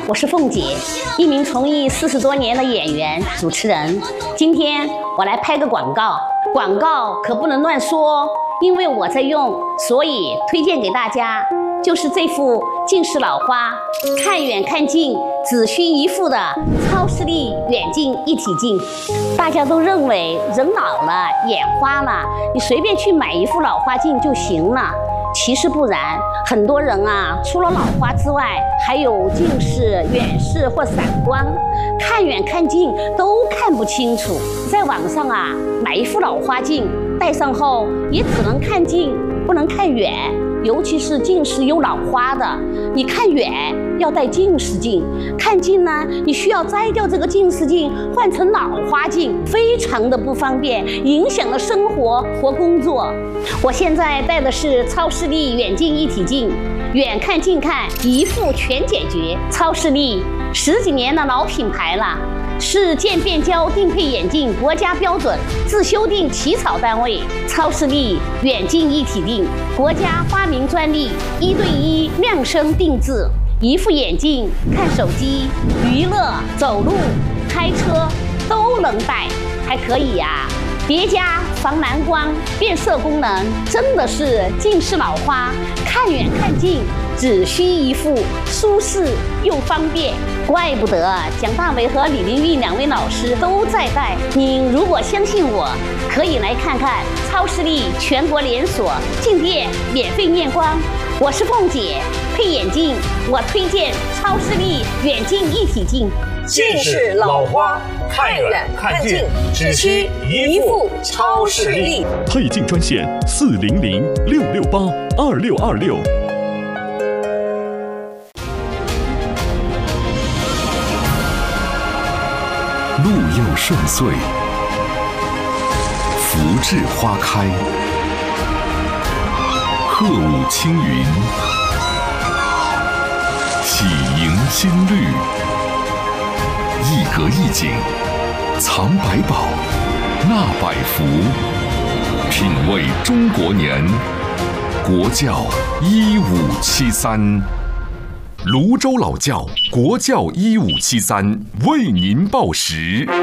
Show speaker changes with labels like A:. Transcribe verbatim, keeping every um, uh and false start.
A: 我是凤姐，一名从艺四十多年的演员、主持人。今天我来拍个广告，广告可不能乱说哦，因为我在用，所以推荐给大家。就是这副近视老花，看远看近只需一副的超视力远近一体镜。大家都认为人老了眼花了，你随便去买一副老花镜就行了。其实不然，很多人啊，除了老花之外，还有近视、远视或散光，看远看近都看不清楚。在网上啊，买一副老花镜，戴上后也只能看近，不能看远。尤其是近视有老花的，你看远要戴近视镜，看近呢，你需要摘掉这个近视镜，换成老花镜，非常的不方便，影响了生活和工作。我现在戴的是超视力远近一体镜，远看近看一副全解决。超视力十几年的老品牌了，是渐变焦定配眼镜国家标准自修订起草单位。超视力远近一体镜国家发明专利，一对一量身定制，一副眼镜看手机、娱乐、走路、开车都能戴，还可以呀、啊、叠加防蓝光、变色功能，真的是近视老花看远看近只需一副，舒适又方便。怪不得蒋大为和李玲玉两位老师都在戴。您如果相信我，可以来看看超视力全国连锁，进店免费验光。我是凤姐，配眼镜我推荐超视力远近一体镜。
B: 近视老花看远看近只需一副超视力。
C: 配镜专线四零零六六八二六二六。
D: 路又顺遂，福至花开，鹤舞青云，喜迎新绿，一格一景，藏百宝，纳百福，品味中国年，国教一五七三。泸州老窖国窖一五七三为您报时。